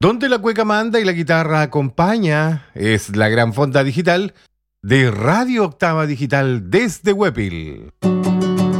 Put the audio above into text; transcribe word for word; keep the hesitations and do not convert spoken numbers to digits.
Donde la cueca manda y la guitarra acompaña, es la gran fonda digital de Radio Octava Digital desde Huepil.